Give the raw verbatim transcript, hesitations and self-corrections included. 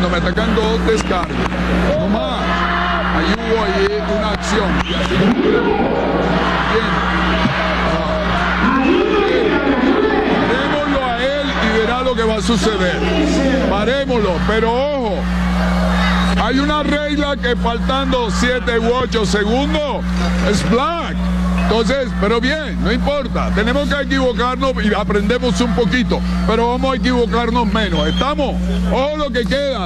cuando me atacan dos, descargo. No más. Ahí hubo ahí una acción. Y así no puedo. Bien. Ah. Parémoslo a él y verá lo que va a suceder. Parémoslo, pero ojo. Hay una regla que faltando siete u ocho segundos es black. Entonces, pero bien, no importa. Tenemos que equivocarnos y aprendemos un poquito. Pero vamos a equivocarnos menos. ¿Estamos? Ojo lo que queda.